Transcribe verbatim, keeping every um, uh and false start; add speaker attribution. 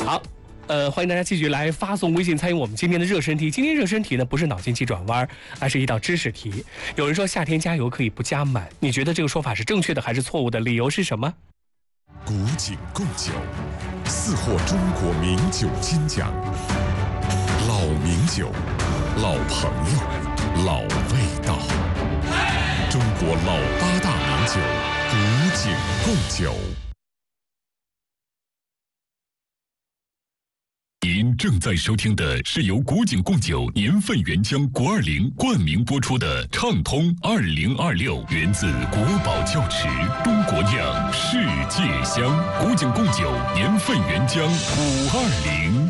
Speaker 1: 好。呃，欢迎大家继续来发送微信参与我们今天的热身题。今天热身题呢，不是脑筋急转弯，而是一道知识题。有人说夏天加油可以不加满，你觉得这个说法是正确的还是错误的？理由是什么？
Speaker 2: 古井贡酒，四获中国名酒金奖，老名酒，老朋友，老味道。中国老八大名酒，古井贡酒。您正在收听的是由古井贡酒年份原浆国二零冠名播出的《畅通二零二六》，源自国宝窖池，中国酿，世界香。古井贡酒年份原浆五二零。